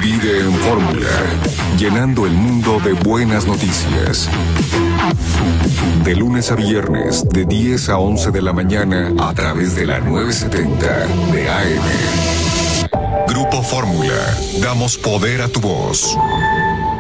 Vive en Fórmula, llenando el mundo de buenas noticias. De lunes a viernes, de 10 a 11 de la mañana, a través de la 970 de AM. Grupo Fórmula, damos poder a tu voz.